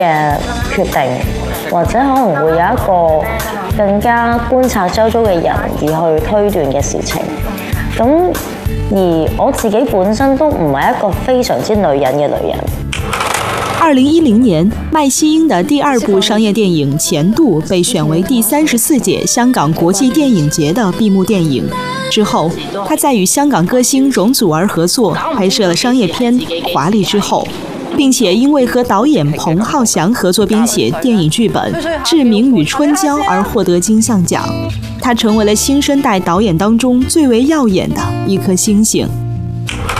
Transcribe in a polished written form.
嘅決定，或者可能會有一個更加觀察周遭嘅人而去推斷嘅事情。咁而我自己本身都唔係一個非常之女人嘅女人。 2010年，麦西英的第2部商业电影《前度》被选为第34届香港国际电影节的闭幕电影。之后，她在与香港歌星容祖儿合作拍摄了商业片《华丽之后》，并且因为和导演彭浩翔合作编写电影剧本《志明与春娇》而获得金像奖。她成为了新生代导演当中最为耀眼的一颗星星。